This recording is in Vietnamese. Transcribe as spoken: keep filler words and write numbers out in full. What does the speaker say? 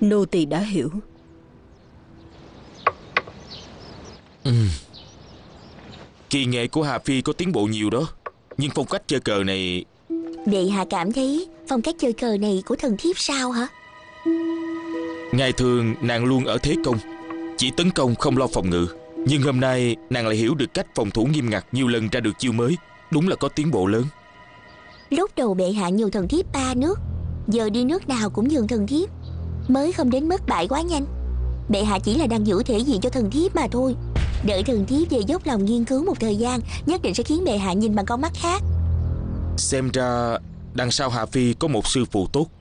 Nô tỳ đã hiểu. Ừ. Kỳ nghệ của Hà Phi có tiến bộ nhiều đó. Nhưng phong cách chơi cờ này... Bệ hạ cảm thấy phong cách chơi cờ này của thần thiếp sao hả? Ngày thường nàng luôn ở thế công, chỉ tấn công không lo phòng ngự. Nhưng hôm nay nàng lại hiểu được cách phòng thủ nghiêm ngặt, nhiều lần ra được chiêu mới. Đúng là có tiến bộ lớn. Lúc đầu bệ hạ nhường thần thiếp ba nước, giờ đi nước nào cũng nhường thần thiếp, mới không đến mức bại quá nhanh. Bệ hạ chỉ là đang giữ thể diện cho thần thiếp mà thôi. Đợi thần thiếp về dốc lòng nghiên cứu một thời gian, nhất định sẽ khiến bệ hạ nhìn bằng con mắt khác. Xem ra đằng sau Hà Phi có một sư phụ tốt.